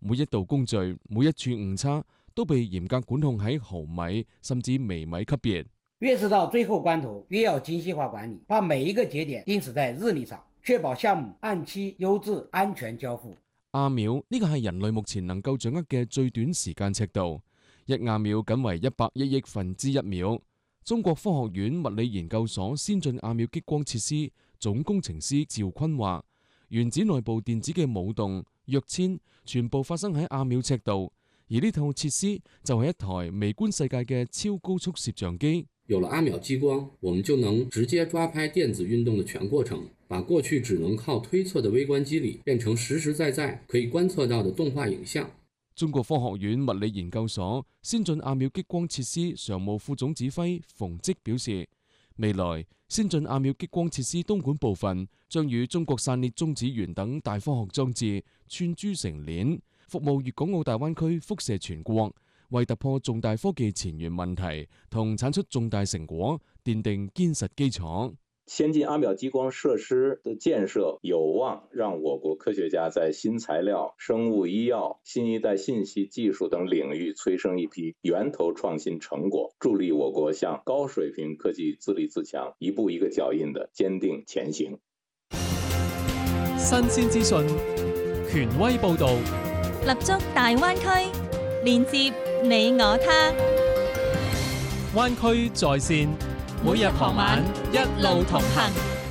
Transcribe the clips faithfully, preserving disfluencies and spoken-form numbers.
每一道工序、每一處誤差都被嚴格管控喺毫米甚至微米級別。 越是到最後關頭，越要精細化管理，把每一個節點定死在日曆上，確保項目按期、優質、安全交付。 亞秒呢個係人類目前能夠掌握嘅最短時間尺度，一亞秒僅為一百一億分之一秒。中國科學院物理研究所先進亞秒激光設施總工程師趙坤話：原子內部電子嘅舞動、躍遷，全部發生喺亞秒尺度，而呢套設施就係一台微觀世界嘅超高速攝像機。 有了亞秒激光，我們就能直接抓拍電子運動的全過程，把過去只能靠推測的微觀機理變成實實在在可以觀測到的動畫影像。 中國科學院物理研究所先進亞秒激光設施常務副總指揮馮積表示，未來先進亞秒激光設施東莞部分將與中國散裂中子源等大科學裝置串珠成鏈，服務粵港澳大灣區輻射全國，為突破重大科技前沿問題同產出重大成果奠定堅實基礎。 先進亞秒激光設施的建設有望讓我國科學家在新材料、生物醫藥、新一代信息技術等領域催生一批源頭創新成果，助力我國向高水平科技自立自強一步一個腳印的堅定前行。 新鮮資訊，權威報導， 立足大灣區，連接你我他。 灣區在線，每日傍晚一路同行。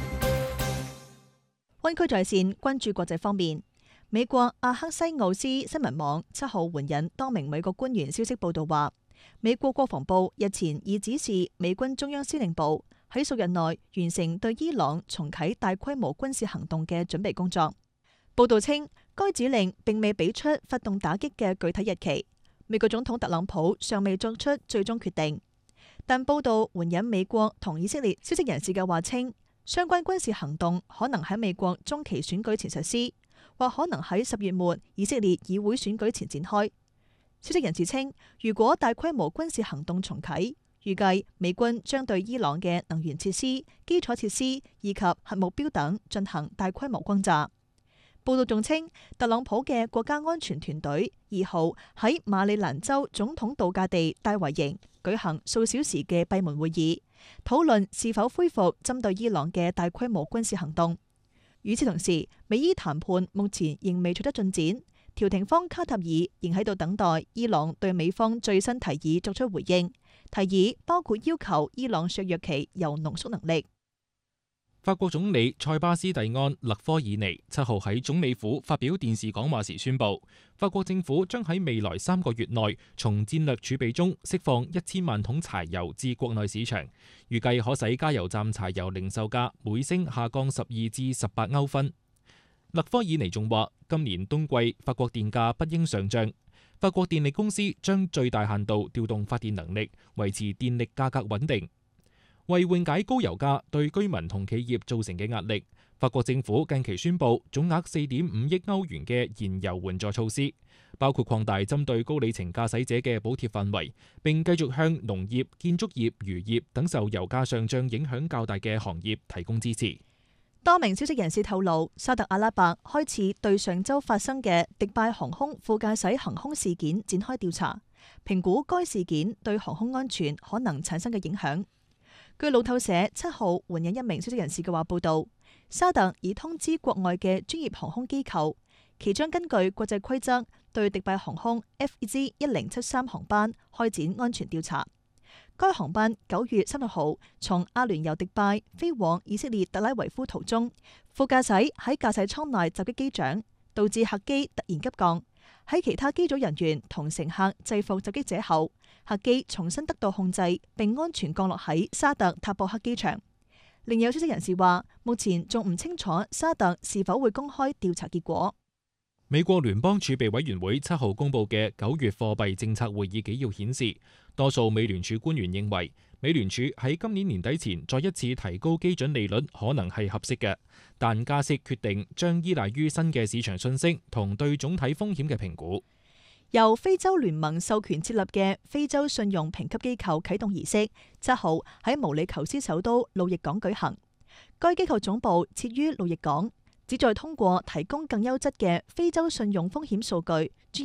灣區在線關注國際方面，美國阿克西奧斯新聞網七號援引多名美國官員消息報道話，美國國防部日前已指示美軍中央司令部喺數日內完成對伊朗重啟大規模軍事行動嘅準備工作。報道稱，該指令並未俾出發動打擊嘅具體日期，美國總統特朗普尚未作出最終決定。但報道援引美國同以色列消息人士嘅話稱，相關軍事行動可能喺美國中期選舉前實施，或可能喺十月末以色列議會選舉前展開。消息人士稱，如果大規模軍事行動重啟，預計美軍將對伊朗嘅能源設施、基礎設施以及核目標等進行大規模轟炸。報道仲稱，特朗普嘅國家安全團隊二號喺馬里蘭州總統度假地戴維營舉行數小時嘅閉門會議，討論是否恢復針對伊朗嘅大規模軍事行動。與此同時，美伊談判目前仍未取得進展，調停方卡塔爾仍喺度等待伊朗對美方最新提議作出回應，提議包括要求伊朗削弱其鈾濃縮能力。 法國總理塞巴斯蒂安勒科爾尼七號喺總理府發表電視講話時宣布，法國政府將喺未來三個月內從戰略儲備中釋放一千萬桶柴油至國內市場，預計可使加油站柴油零售價每升下降十二至十八歐分。勒科爾尼仲話，今年冬季法國電價不應上漲，法國電力公司將最大限度調動發電能力，維持電力價格穩定。為緩解高油價對居民同企業造成嘅壓力，法國政府近期宣布總額四點五億歐元嘅燃油援助措施，包括擴大針對高里程駕駛者嘅補貼範圍，並繼續向農業、建築業、漁業等受油價上漲影響較大嘅行業提供支持。 多名消息人士透露，沙特阿拉伯開始對上週發生嘅迪拜航空副駕駛行兇事件展開調查，評估該事件對航空安全可能產生嘅影響。據路透社七號援引一名消息人士嘅話報道，沙特已通知國外嘅專業航空機構，其將根據國際規則對迪拜航空 F Z 一零七三航班開展安全調查。該航班九月三十號從阿聯酋迪拜飛往以色列特拉維夫途中，副駕駛喺駕駛艙內襲擊機長，導致客機突然急降。喺其他機組人員同乘客制服襲擊者後，客機重新得到控制，並安全降落喺沙特塔布克機場。另有消息人士話，目前仲唔清楚沙特是否會公開調查結果。 美國聯邦儲備委員會七號公佈嘅九月貨幣政策會議紀要顯示，多數美聯儲官員認為，美聯儲喺今年年底前再一次提高基準利率可能係合適嘅，但加息決定將依賴於新嘅市場信息同對總體風險嘅評估。 由非洲聯盟授權設立嘅非洲信用評級機構啟動儀式，七號喺毛里求斯首都路易港舉行。該機構總部設於路易港，旨在通過提供更優質嘅非洲信用風險數據，